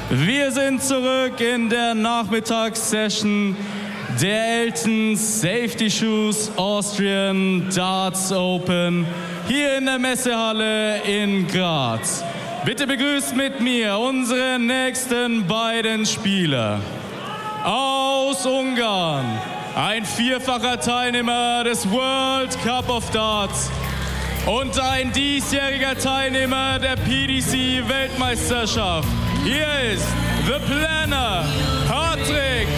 Wir sind zurück in der Nachmittagssession der Elton Safety Shoes Austrian Darts Open hier in der Messehalle in Graz. Bitte begrüßt mit mir unsere nächsten beiden Spieler. Aus Ungarn, ein vierfacher Teilnehmer des World Cup of Darts und ein diesjähriger Teilnehmer der PDC Weltmeisterschaft. Hier ist The Planner, Patrick